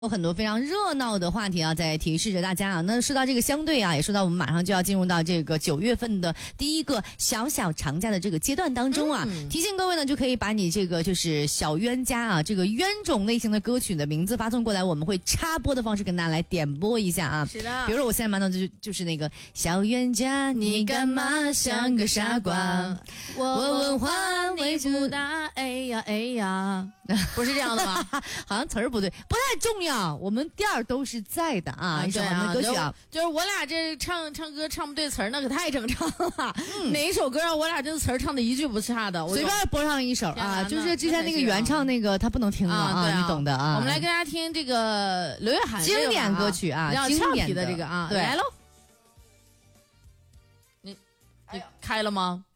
有很多非常热闹的话题啊，在提示着大家啊。那说到这个相对啊，也说到我们马上就要进入到这个9月份的第一个小长假的这个阶段当中啊，提醒各位呢，就可以把你这个就是小冤家啊，这个冤种类型的歌曲的名字发送过来，我们会插播的方式跟大家来点播一下啊。 是的， 比如说我现在马上就是那个小冤家，你干嘛像个傻瓜？我问话你不答，哎呀哎呀，不是这样的吗？ 好像词儿不对，不太重要。我们调儿都是在的啊， 对啊，歌曲啊， 就是我俩这唱歌唱不对词儿，那可太正常了。哪一首歌让我俩这词儿唱的一句不差的， 随便播上一首啊，就是之前那个原唱那个他不能听了啊，你懂的啊。 我们来跟大家听这个刘月涵经典歌曲啊， 经典的这个啊， 对， 来喽。你开了吗？